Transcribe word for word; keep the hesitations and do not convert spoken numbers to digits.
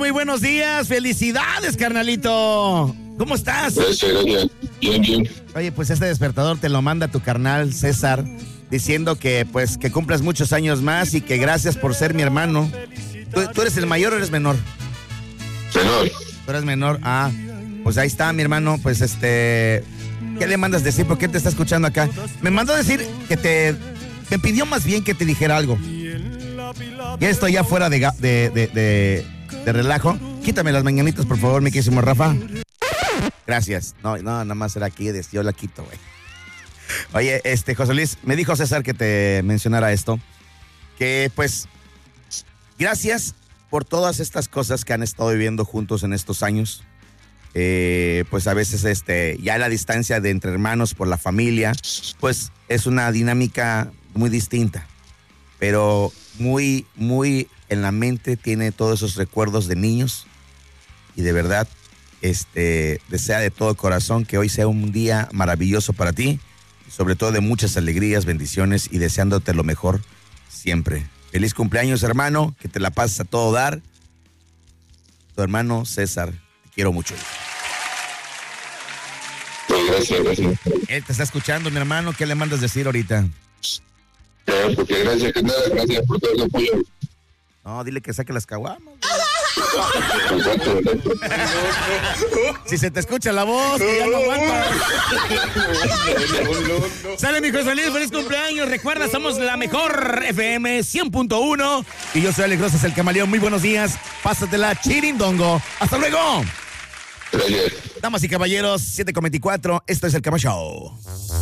muy buenos días. Felicidades, carnalito. ¿Cómo estás? Gracias, gracias. Bien, bien. Oye, pues este despertador te lo manda tu carnal César, diciendo que pues que cumplas muchos años más y que gracias por ser mi hermano. ¿Tú, tú eres el mayor o eres menor? Menor. Tú eres menor. Ah, pues ahí está, mi hermano. Pues este, ¿qué le mandas decir? ¿Por qué te está escuchando acá? Me mandó decir que te, me pidió más bien que te dijera algo. Y esto ya fuera de, ga- de, de, de, de relajo. Quítame las mañanitas, por favor, mi querísimo Rafa. Gracias. No, no, nada más era aquí, yo la quito, güey. Oye, este, José Luis, me dijo César que te mencionara esto. Que, pues, gracias por todas estas cosas que han estado viviendo juntos en estos años. Eh, pues a veces, este, ya la distancia de entre hermanos por la familia, pues, es una dinámica muy distinta. Pero muy, muy en la mente tiene todos esos recuerdos de niños. Y de verdad, este, desea de todo corazón que hoy sea un día maravilloso para ti. Y sobre todo de muchas alegrías, bendiciones y deseándote lo mejor siempre. Feliz cumpleaños, hermano. Que te la pases a todo dar. Tu hermano César. Te quiero mucho. Sí, gracias, gracias. Él te está escuchando, mi hermano. ¿Qué le mandas decir ahorita? No, porque gracias, que nada, gracias por todo el apoyo. No, dile que saque las caguamas. Exacto, exacto. Si se te escucha la voz, que ya no aguantas. Sale, mi José Luis, feliz cumpleaños. Recuerda, somos la mejor F M cien punto uno. Y yo soy Alex Rosas, el camaleón. Muy buenos días. Pásatela, chirindongo. Hasta luego. Gracias. Damas y caballeros, siete con veinticuatro. Esto es el Cama Show.